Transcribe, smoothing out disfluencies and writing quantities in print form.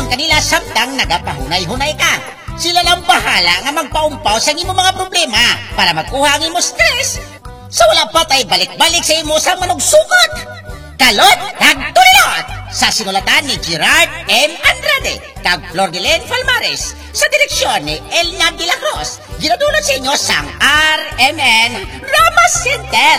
ang kanila samtang nagapahunay-hunay ka. Sila lang bahala nga magpaumpaw sa imo mga problema para magkuha ang imo stress. So wala pa tayo balik-balik sa imo sa manugsukot. Kalot kag tulilot sa sinulatan ni Gerard M. Andrade kag Flordeline Falmares sa direksyon ni Elna de la Cruz. Ginadulot sa inyo sang RMN Rama Center.